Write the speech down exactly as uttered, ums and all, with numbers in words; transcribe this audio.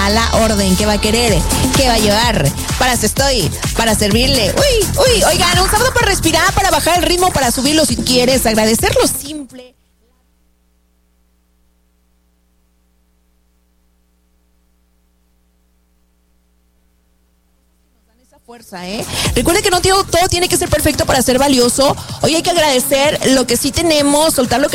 a la orden. ¿Qué va a querer? ¿Qué va a llevar? Para eso estoy, para servirle. Uy, uy, oigan, un sábado para respirar, para bajar el ritmo, para subirlo si quieres, agradecer lo simple. Fuerza, ¿eh? Recuerde que no todo, todo tiene que ser perfecto para ser valioso. Hoy hay que agradecer lo que sí tenemos, soltar lo que